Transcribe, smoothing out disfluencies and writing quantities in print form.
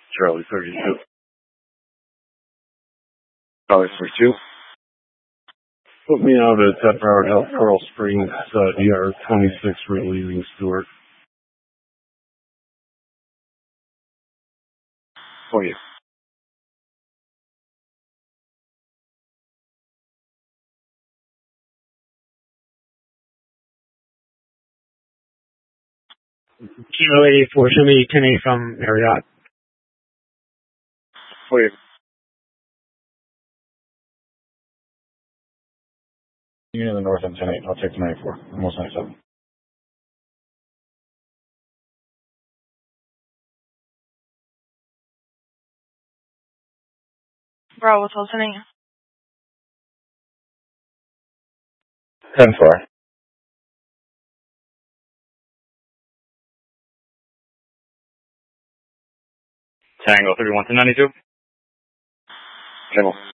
Charlie 32. Charlie 32. Put me out at Pepperard Health, Coral Springs, ER 26, relieving Stewart. Oh, yeah. Kilo 84, show me 10-8 from Marriott. Oh, yeah. You're in the north end 10-8. I'll take the 94. Almost 97. Bro, what's listening? 10-4. Tango 31 to 92. Channel